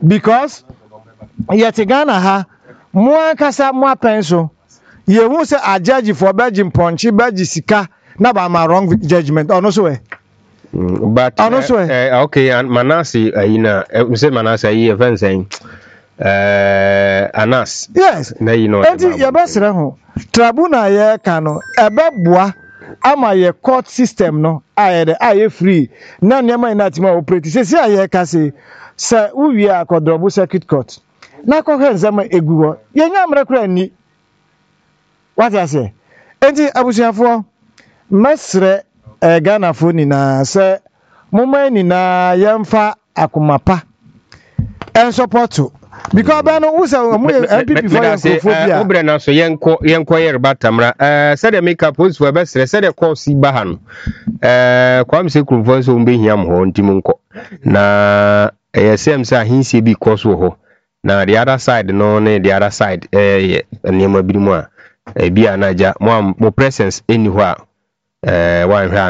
because yet Ghana ha mo kasa mo apenso ye hu say a judge for Belgium ponchi Belgium sika na ba ma wrong judgment ono so we but okay and Manasi say Manasi even saying Anas yes na you know enti ye besere ho tribunal ye kan no ebeboa ama ye court system no aye free na niam na tima operate say aye ka say uwi akodrobu circuit court na ko hen zama eguwo ye nya mra kura ni what I say enti abusuafo mesre Ghana fo ni na say moma ni na yemfa akomapa en support because ba no usa mo MPP for phobia obre na so yenko yerba tamra said the make up post for besre said the course ba ha no kwam se kurufo so mbe hiam ho ntimu nko na same say hinsie bi course wo ho na the other side no ne the other side niam birimu a bi anaja mo presence anywhere wan hwa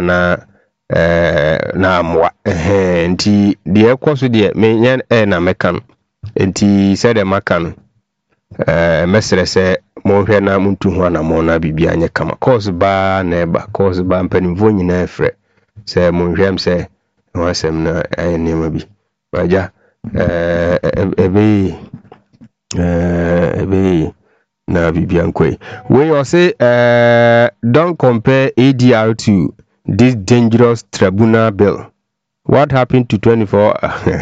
na amwa nti the course de me yen na mekan enti said the makan mesere se mo hwe na muntu ho na mo na bibia anye kama course ba na eba course ba mpanimvo nyina efre se mo hwem se wasem na ayema bi maja ebe na bibia nkoi we you say don't compare ADR to this dangerous tribunal bill. What happened to 24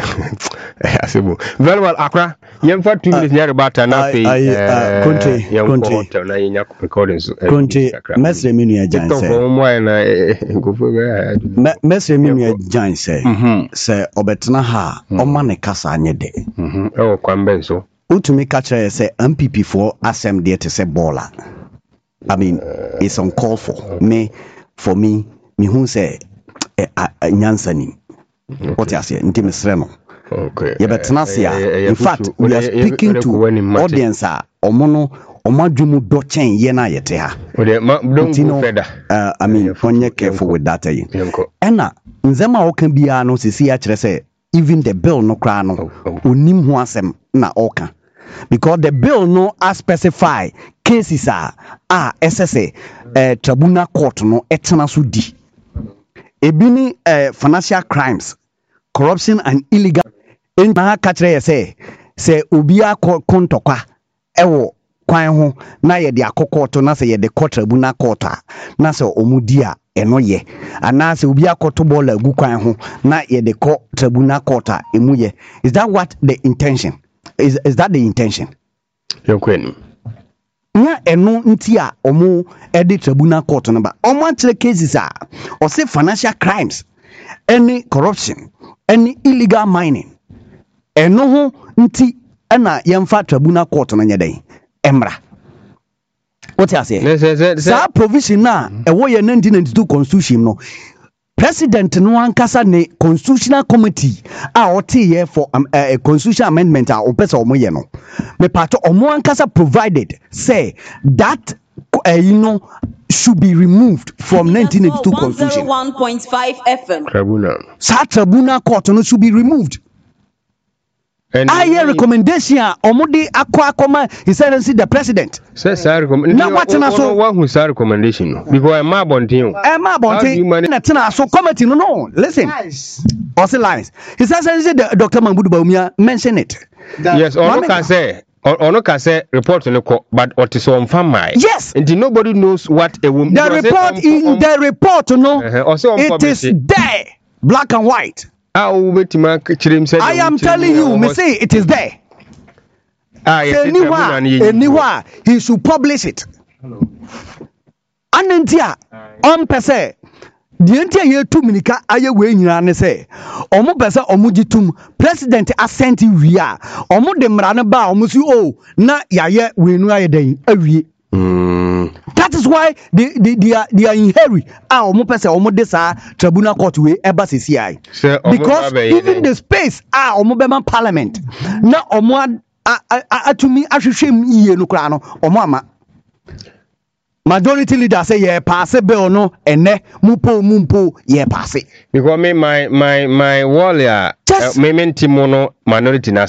very well Accra yemfa 2 minutes near about na pay country mesre menu ajanse mesre menu ajanse se obetena ha oma ne kasa anye de kwambe so utumi catch say MPP for asem there to say baller. I mean it's uncalled for me who say nyansani what you say nti mesre no okay yebetena sia in fact we are speaking to audience omono omadwumu do chen ye na yete ha I mean onye careful with that ena nzema o kan bia no sisi ya kire say even the bill no kra no onim ho asem na oka because the bill no specify cases SSA tribunal court no etena so di ebini financial crimes, corruption and illegal in na katre say obi akontokwa ewo kwan ho na ye de akokoto na say ye de tribunal court na say omudi a eno ye ana say obi akoto bola gu kwan ho na ye de tribunal court emu ye. Is that what the intention is that the intention yokwenu nya eno nti a omo edi tribunal court no ba omo antre cases or say financial crimes, any corruption, any illegal mining eno ho nti na yemfa tribunal court no nyedai emra what you say sa provision na ewo ye 1992 constitution no president no ankasa ne constitutional committee ote here for a constitutional amendment opesa omo ye no me part omo ankasa provided say that should be removed from 1982 constitution 101.5 FM tribunal court no should be removed. And I hear recommendation omudi akoma he said and see the president say sir recommendation one who sir recommendation because am abontin na tena so committee no listen also lines he says the Dr. Mambudu Bawumia mention it yes ono can say report no but what is on farmer yes and nobody knows what a woman the report in the report no it is there black and white. I am telling you, me say it is there. Anywhere he should publish it. Anentia on pese the entia ye tu minika aye we nyina ne say omo pese omo gitum president assent wia omo de mra ne ba omo si na yaye we nu aye den awie. That is why they are in hurry. Omo pese omo de sa tribunal court we eba CCI because even the space omo bema parliament na omo atumi ahwehwem iye no kra no omo ama majority leader say yeah pass bill no ene mumpo yeah pass because me my wall ya me mentimono minority na